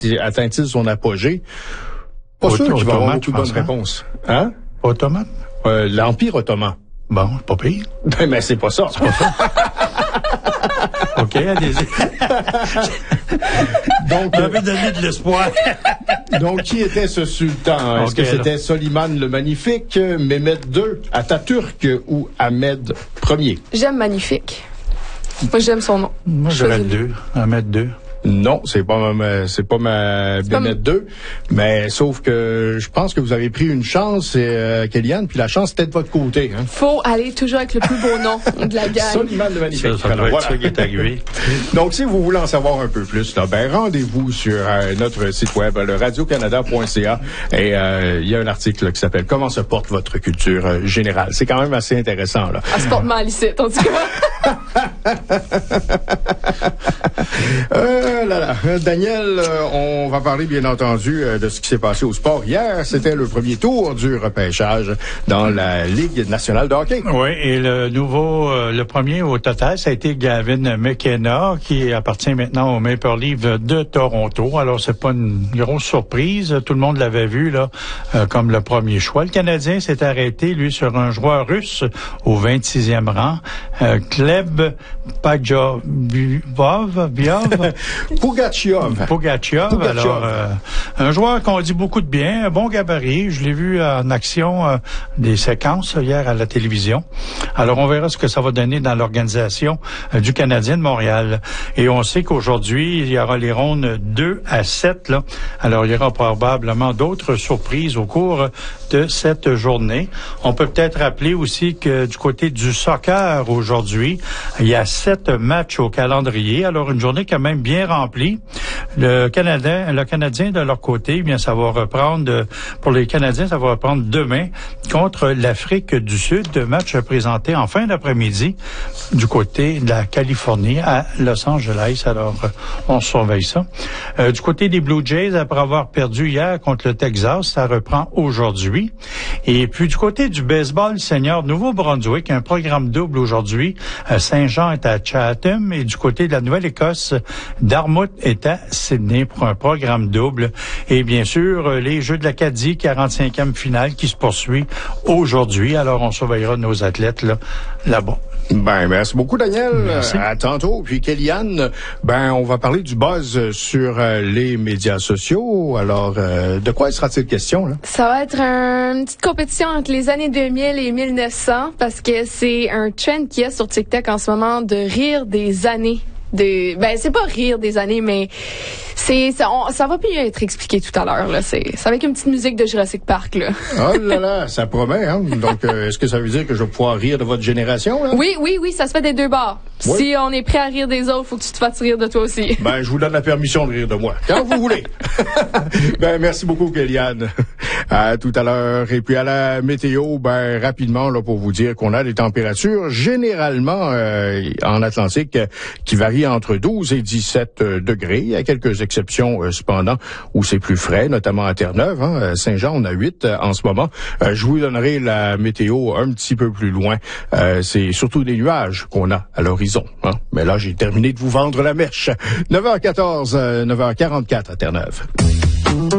atteint-il son apogée? Pas sûr qu'il va avoir beaucoup de bonnes réponses. Hein? Ottoman? L'Empire ottoman. Bon, pas pire. Mais c'est pas ça. C'est pas ça. OK, allez-y. Donc, vous m'avez donné de l'espoir. Donc, qui était ce sultan? Est-ce que c'était Soliman le Magnifique, Mehmed II, Atatürk ou Ahmed Ier? J'aime Magnifique. Moi, j'aime son nom. Moi, j'aurais le 2. Ahmed II. Non, c'est pas ma Mehmed II, mais sauf que je pense que vous avez pris une chance, Kellyanne, puis la chance était de votre côté. Hein? Faut aller toujours avec le plus beau nom de la gang. Soliman le Magnifique. Ça doit être ça qui est arrivé. Donc, si vous voulez en savoir un peu plus, là, rendez-vous sur notre site web, le radiocanada.ca, et il y a un article là, qui s'appelle « Comment se porte votre culture générale ». C'est quand même assez intéressant. Là. Elle se porte mal ici, en tout cas. Daniel, on va parler bien entendu de ce qui s'est passé au sport hier. C'était le premier tour du repêchage dans la Ligue nationale de hockey. Oui, et le premier au total, ça a été Gavin McKenna, qui appartient maintenant au Maple Leafs de Toronto. Alors, c'est pas une grosse surprise. Tout le monde l'avait vu là comme le premier choix. Le Canadien s'est arrêté, lui, sur un joueur russe au 26e rang, Gleb Pugachev. Alors, un joueur qu'on dit beaucoup de bien, un bon gabarit. Je l'ai vu en action des séquences hier à la télévision. Alors, on verra ce que ça va donner dans l'organisation du Canadien de Montréal. Et on sait qu'aujourd'hui, il y aura les rondes 2 à 7. Là. Alors, il y aura probablement d'autres surprises au cours de cette journée. On peut peut-être rappeler aussi que du côté du soccer aujourd'hui, il y a 7 matchs au calendrier. Alors, une journée quand même bien remplie. Le Canadien, de leur côté, eh bien, ça va reprendre, pour les Canadiens, ça va reprendre demain contre l'Afrique du Sud. Match présenté en fin d'après-midi du côté de la Californie à Los Angeles. Alors, on surveille ça. Du côté des Blue Jays, après avoir perdu hier contre le Texas, ça reprend aujourd'hui. Et puis, du côté du baseball senior Nouveau-Brunswick, un programme double aujourd'hui. Saint-Jean est à Chatham et du côté de la Nouvelle-Écosse, Dartmouth est à Sydney pour un programme double. Et bien sûr, les Jeux de l'Acadie, 45e finale qui se poursuit aujourd'hui. Alors, on surveillera nos athlètes là-bas. Merci beaucoup, Daniel. Merci. À tantôt. Puis, Kellyanne, on va parler du buzz sur les médias sociaux. Alors, de quoi sera-t-il question, là? Ça va être une petite compétition entre les années 2000 et 1900 parce que c'est un trend qu'il y a sur TikTok en ce moment de rire des années. C'est pas rire des années, mais ça va plus être expliqué tout à l'heure, là. C'est avec une petite musique de Jurassic Park, là. Oh là là, ça promet, hein. Donc, est-ce que ça veut dire que je vais pouvoir rire de votre génération, là? Oui, ça se fait des deux bords. Oui. Si on est prêt à rire des autres, faut que tu te fasses rire de toi aussi. Je vous donne la permission de rire de moi. Quand vous voulez. Merci beaucoup, Kellyanne. À tout à l'heure. Et puis, à la météo, rapidement, là, pour vous dire qu'on a des températures généralement, en Atlantique, qui varient entre 12 et 17 degrés. Il y a quelques exceptions, cependant, où c'est plus frais, notamment à Terre-Neuve. Hein. Saint-Jean, on a 8 en ce moment. Je vous donnerai la météo un petit peu plus loin. C'est surtout des nuages qu'on a à l'horizon. Hein. Mais là, j'ai terminé de vous vendre la mèche. 9h14, 9h44 à Terre-Neuve.